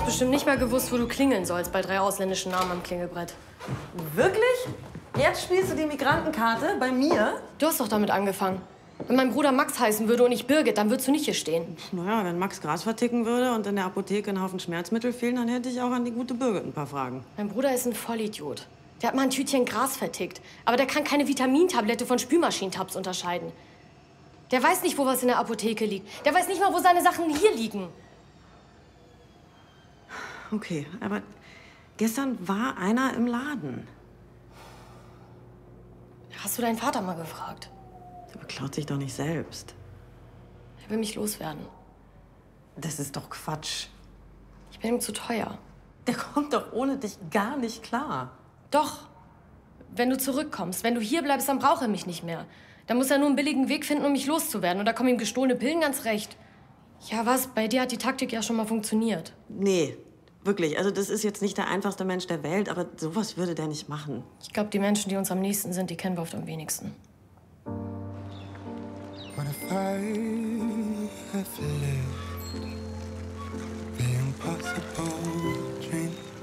bestimmt nicht mal gewusst, wo du klingeln sollst bei 3 ausländischen Namen am Klingelbrett. Wirklich? Jetzt spielst du die Migrantenkarte bei mir? Du hast doch damit angefangen. Wenn mein Bruder Max heißen würde und nicht Birgit, dann würdest du nicht hier stehen. Naja, wenn Max Gras verticken würde und in der Apotheke ein Haufen Schmerzmittel fehlen, dann hätte ich auch an die gute Birgit ein paar Fragen. Mein Bruder ist ein Vollidiot. Der hat mal ein Tütchen Gras vertickt. Aber der kann keine Vitamintablette von Spülmaschinentabs unterscheiden. Der weiß nicht, wo was in der Apotheke liegt. Der weiß nicht mal, wo seine Sachen hier liegen. Okay, aber gestern war einer im Laden. Hast du deinen Vater mal gefragt? Der beklaut sich doch nicht selbst. Er will mich loswerden. Das ist doch Quatsch. Ich bin ihm zu teuer. Der kommt doch ohne dich gar nicht klar. Doch. Wenn du zurückkommst, wenn du hier bleibst, dann braucht er mich nicht mehr. Dann muss er nur einen billigen Weg finden, um mich loszuwerden. Und da kommen ihm gestohlene Pillen ganz recht. Ja, was? Bei dir hat die Taktik ja schon mal funktioniert. Nee, wirklich. Also das ist jetzt nicht der einfachste Mensch der Welt, aber sowas würde der nicht machen. Ich glaube, die Menschen, die uns am nächsten sind, die kennen wir oft am wenigsten. What if I have